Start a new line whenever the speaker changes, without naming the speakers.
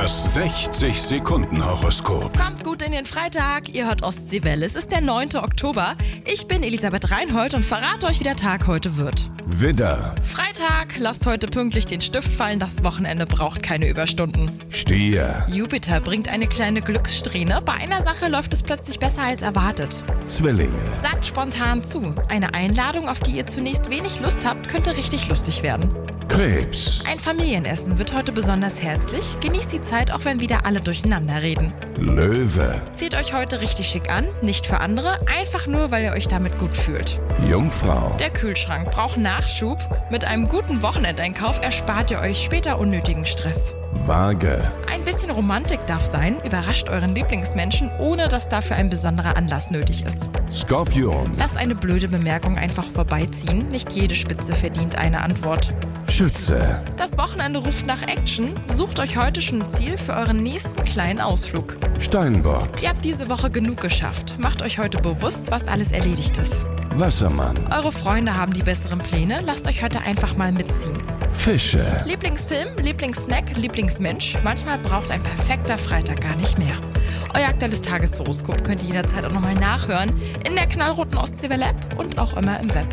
Das 60-Sekunden-Horoskop.
Kommt gut in den Freitag, ihr hört Ostseewelle. Es ist der 9. Oktober. Ich bin Elisabeth Reinhold und verrate euch, wie der Tag heute wird.
Widder,
Freitag, lasst heute pünktlich den Stift fallen, das Wochenende braucht keine Überstunden.
Stier,
Jupiter bringt eine kleine Glückssträhne, bei einer Sache läuft es plötzlich besser als erwartet.
Zwillinge,
Sagt spontan zu, eine Einladung, auf die ihr zunächst wenig Lust habt, könnte richtig lustig werden.
Krebs,
Ein Familienessen wird heute besonders herzlich, genießt die Zeit, auch wenn wieder alle durcheinander reden.
Löwe,
Zieht euch heute richtig schick an, nicht für andere, einfach nur, weil ihr euch damit gut fühlt.
Jungfrau,
Der Kühlschrank braucht Nachschub. Mit einem guten Wochenendeinkauf erspart ihr euch später unnötigen Stress.
Waage,
Ein bisschen Romantik darf sein, überrascht euren Lieblingsmenschen, ohne dass dafür ein besonderer Anlass nötig ist.
Skorpion,
Lasst eine blöde Bemerkung einfach vorbeiziehen, nicht jede Spitze verdient eine Antwort.
Schütze,
Das Wochenende ruft nach Action, sucht euch heute schon ein Ziel für euren nächsten kleinen Ausflug.
Steinbock,
Ihr habt diese Woche genug geschafft, macht euch heute bewusst, was alles erledigt ist.
Wassermann,
Eure Freunde haben die besseren Pläne, lasst euch heute einfach mal mitziehen.
Fische.
Lieblingsfilm, Lieblingssnack, Lieblingsmensch, manchmal braucht ein perfekter Freitag gar nicht mehr. Euer aktuelles Tageshoroskop könnt ihr jederzeit auch nochmal nachhören in der knallroten Ostseewelle App und auch immer im Web.